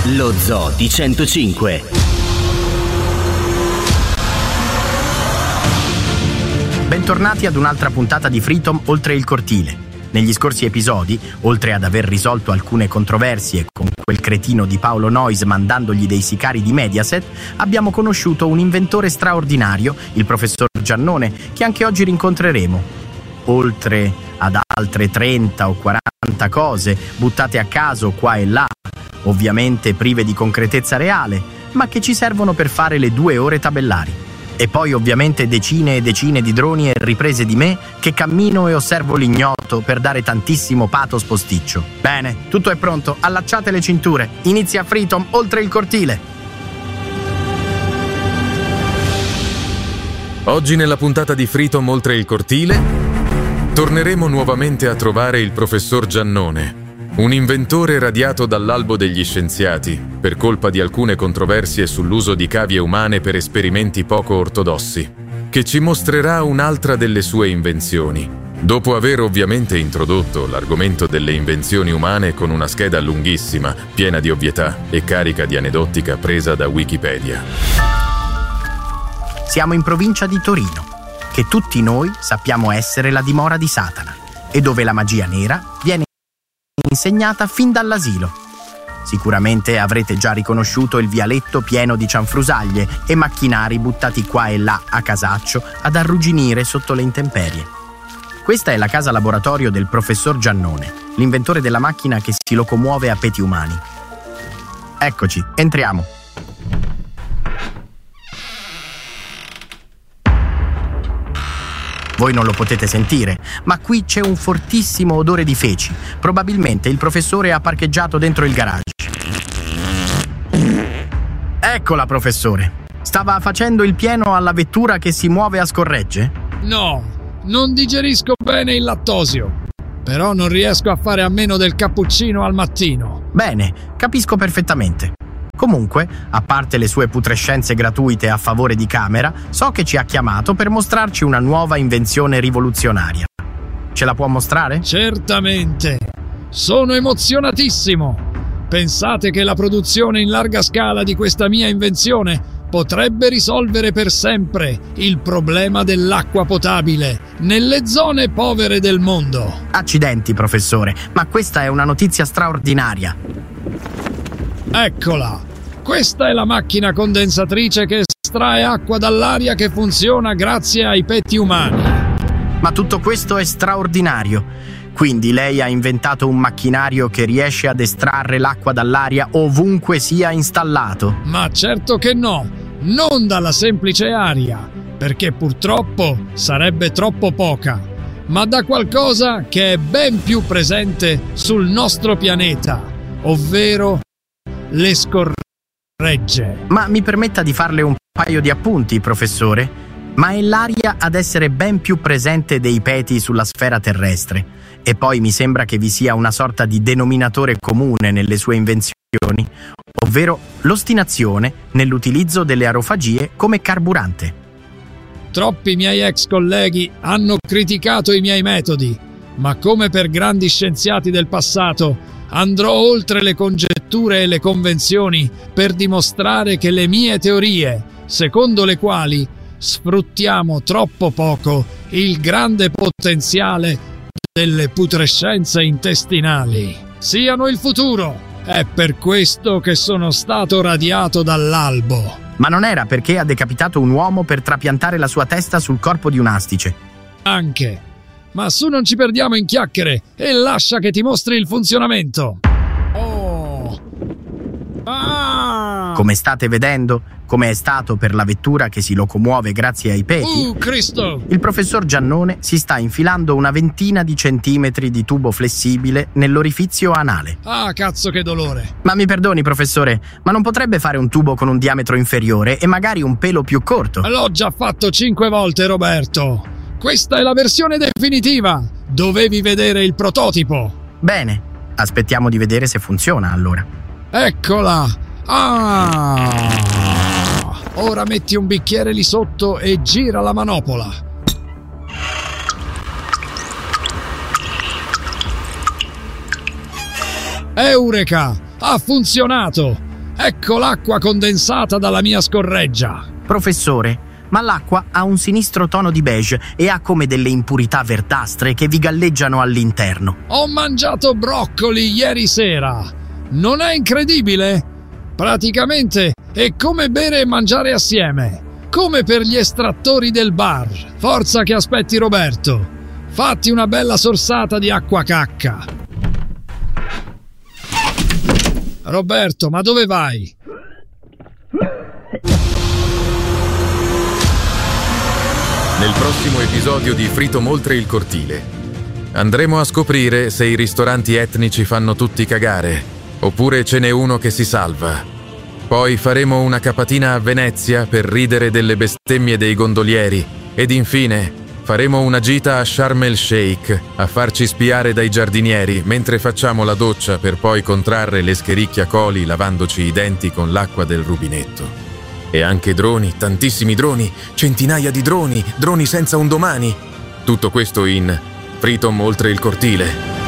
Lo Zoo di 105. Bentornati ad un'altra puntata di Freedom Oltre il Cortile. Negli scorsi episodi, oltre ad aver risolto alcune controversie con quel cretino di Paolo Noyes mandandogli dei sicari di Mediaset, abbiamo conosciuto un inventore straordinario, il professor Giannone, che anche oggi rincontreremo. Oltre ad altre 30 o 40 cose buttate a caso qua e là, ovviamente prive di concretezza reale, ma che ci servono per fare le 2 ore tabellari. E poi ovviamente decine e decine di droni e riprese di me che cammino e osservo l'ignoto per dare tantissimo pathos posticcio. Bene, tutto è pronto, allacciate le cinture, inizia Freedom Oltre il Cortile. Oggi nella puntata di Freedom Oltre il Cortile torneremo nuovamente a trovare il professor Giannone, un inventore radiato dall'albo degli scienziati per colpa di alcune controversie sull'uso di cavie umane per esperimenti poco ortodossi, che ci mostrerà un'altra delle sue invenzioni, dopo aver ovviamente introdotto l'argomento delle invenzioni umane con una scheda lunghissima, piena di ovvietà e carica di aneddotica presa da Wikipedia. Siamo in provincia di Torino, che tutti noi sappiamo essere la dimora di Satana, e dove la magia nera viene insegnata fin dall'asilo. Sicuramente avrete già riconosciuto il vialetto pieno di cianfrusaglie e macchinari buttati qua e là a casaccio ad arrugginire sotto le intemperie. Questa è la casa laboratorio del professor Giannone, l'inventore della macchina che si locomuove a peti umani. Eccoci, entriamo. Voi non lo potete sentire, ma qui c'è un fortissimo odore di feci. Probabilmente il professore ha parcheggiato dentro il garage. Eccola, professore. Stava facendo il pieno alla vettura che si muove a scorregge? No, non digerisco bene il lattosio. Però non riesco a fare a meno del cappuccino al mattino. Bene, capisco perfettamente. Comunque, a parte le sue putrescenze gratuite a favore di Camera, so che ci ha chiamato per mostrarci una nuova invenzione rivoluzionaria. Ce la può mostrare? Certamente! Sono emozionatissimo! Pensate che la produzione in larga scala di questa mia invenzione potrebbe risolvere per sempre il problema dell'acqua potabile nelle zone povere del mondo. Accidenti, professore, ma questa è una notizia straordinaria. Eccola! Questa è la macchina condensatrice che estrae acqua dall'aria che funziona grazie ai peti umani. Ma tutto questo è straordinario. Quindi lei ha inventato un macchinario che riesce ad estrarre l'acqua dall'aria ovunque sia installato? Ma certo che no, non dalla semplice aria, perché purtroppo sarebbe troppo poca, ma da qualcosa che è ben più presente sul nostro pianeta, ovvero le scorregge. Ma mi permetta di farle un paio di appunti, professore? Ma è l'aria ad essere ben più presente dei peti sulla sfera terrestre. E poi mi sembra che vi sia una sorta di denominatore comune nelle sue invenzioni, ovvero l'ostinazione nell'utilizzo delle aerofagie come carburante. Troppi miei ex colleghi hanno criticato i miei metodi, ma come per grandi scienziati del passato andrò oltre le congetture e le convenzioni per dimostrare che le mie teorie, secondo le quali sfruttiamo troppo poco il grande potenziale delle putrescenze intestinali, siano il futuro. È per questo che sono stato radiato dall'albo. Ma non era perché ha decapitato un uomo per trapiantare la sua testa sul corpo di un astice? Anche. Ma su, non ci perdiamo in chiacchiere e lascia che ti mostri il funzionamento. Oh! Ah! Come state vedendo, come è stato per la vettura che si locomuove grazie ai peti, Cristo! Il professor Giannone si sta infilando una ventina di centimetri di tubo flessibile nell'orifizio anale. Ah, cazzo, che dolore! Ma mi perdoni, professore, ma non potrebbe fare un tubo con un diametro inferiore e magari un pelo più corto? L'ho già fatto 5 volte, Roberto! Questa è la versione definitiva! Dovevi vedere il prototipo! Bene, aspettiamo di vedere se funziona allora. Eccola! Ah! Ora metti un bicchiere lì sotto e gira la manopola. Eureka! Ha funzionato! Ecco l'acqua condensata dalla mia scorreggia. Professore, ma l'acqua ha un sinistro tono di beige e ha come delle impurità verdastre che vi galleggiano all'interno. Ho mangiato broccoli ieri sera. Non è incredibile? Praticamente è come bere e mangiare assieme. Come per gli estrattori del bar. Forza che aspetti Roberto. Fatti una bella sorsata di acqua cacca. Roberto, ma dove vai? Nel prossimo episodio di Freedom oltre il cortile andremo a scoprire se i ristoranti etnici fanno tutti cagare oppure ce n'è uno che si salva. Poi faremo una capatina a Venezia per ridere delle bestemmie dei gondolieri ed infine faremo una gita a Sharm el Sheikh a farci spiare dai giardinieri mentre facciamo la doccia per poi contrarre l'eschericchia coli lavandoci i denti con l'acqua del rubinetto. E anche droni, tantissimi droni, centinaia di droni, droni senza un domani. Tutto questo in Freedom oltre il cortile.